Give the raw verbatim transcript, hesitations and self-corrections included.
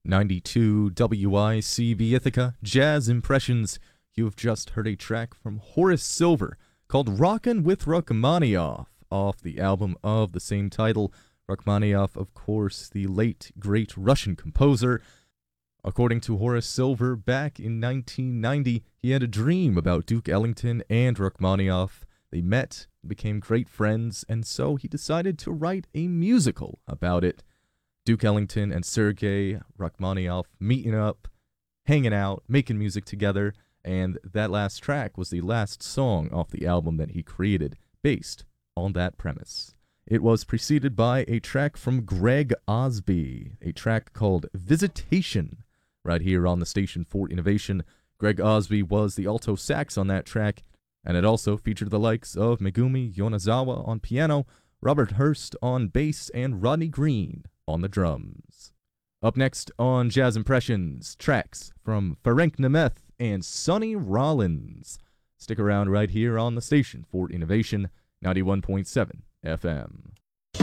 ninety-two W I C B Ithaca Jazz Impressions. You have just heard a track from Horace Silver called Rockin' with Rachmaninoff off the album of the same title. Rachmaninoff, of course, the late great Russian composer. According to Horace Silver, back in nineteen ninety, he had a dream about Duke Ellington and Rachmaninoff. They met, became great friends, and so he decided to write a musical about it. Duke Ellington and Sergei Rachmaninoff meeting up, hanging out, making music together, and that last track was the last song off the album that he created, based on that premise. It was preceded by a track from Greg Osby, a track called Visitation, right here on the station for Innovation. Greg Osby was the alto sax on that track, and it also featured the likes of Megumi Yonezawa on piano, Robert Hurst on bass, and Rodney Green on the drums. Up next on Jazz Impressions, tracks from Ferenc Nemeth and Sonny Rollins. Stick around right here on the station for Innovation, ninety-one point seven F M.